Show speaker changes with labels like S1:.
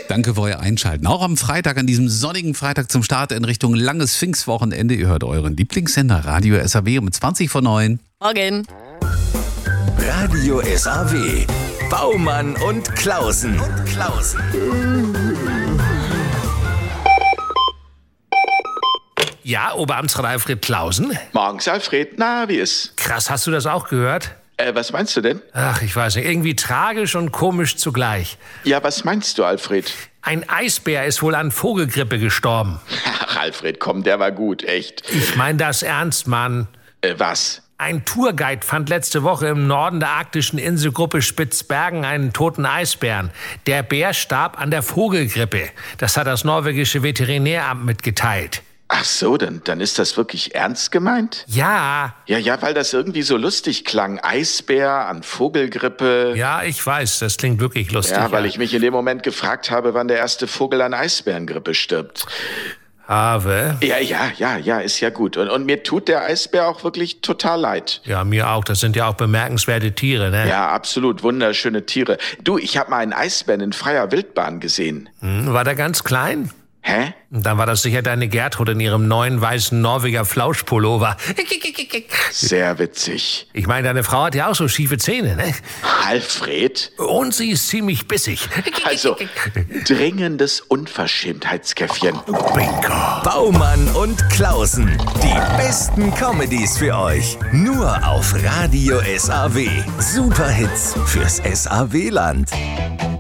S1: Danke für euer Einschalten. Auch am Freitag, an diesem sonnigen Freitag zum Start in Richtung langes Pfingstwochenende. Ihr hört euren Lieblingssender Radio SAW um 20:09.
S2: Morgen.
S3: Radio SAW. Baumann und Klausen.
S4: Ja, Oberamtsrat Alfred Klausen.
S5: Morgens, Alfred. Na, wie ist?
S4: Krass, hast du das auch gehört?
S5: Was meinst du denn?
S4: Ach, ich weiß nicht, irgendwie tragisch und komisch zugleich.
S5: Ja, was meinst du, Alfred?
S4: Ein Eisbär ist wohl an Vogelgrippe gestorben.
S5: Ach, Alfred, komm, der war gut, echt.
S4: Ich meine das ernst, Mann.
S5: Was?
S4: Ein Tourguide fand letzte Woche im Norden der arktischen Inselgruppe Spitzbergen einen toten Eisbären. Der Bär starb an der Vogelgrippe. Das hat das norwegische Veterinäramt mitgeteilt.
S5: Ach so, dann ist das wirklich ernst gemeint?
S4: Ja.
S5: Ja, weil das irgendwie so lustig klang. Eisbär an Vogelgrippe.
S4: Ja, ich weiß, das klingt wirklich lustig.
S5: Ja, weil ich mich in dem Moment gefragt habe, wann der erste Vogel an Eisbärengrippe stirbt.
S4: Habe?
S5: Ja, ist ja gut. Und mir tut der Eisbär auch wirklich total leid.
S4: Ja, mir auch. Das sind ja auch bemerkenswerte Tiere, ne?
S5: Ja, absolut. Wunderschöne Tiere. Du, ich habe mal einen Eisbären in freier Wildbahn gesehen.
S4: War der ganz klein?
S5: Hä?
S4: Und dann war das sicher deine Gertrud in ihrem neuen weißen Norweger Flauschpullover.
S5: Sehr witzig.
S4: Ich meine, deine Frau hat ja auch so schiefe Zähne, ne?
S5: Alfred?
S4: Und sie ist ziemlich bissig.
S5: Also, dringendes Unverschämtheitskäffchen.
S4: Bingo.
S3: Baumann und Klausen. Die besten Comedies für euch. Nur auf Radio SAW. Superhits fürs SAW-Land.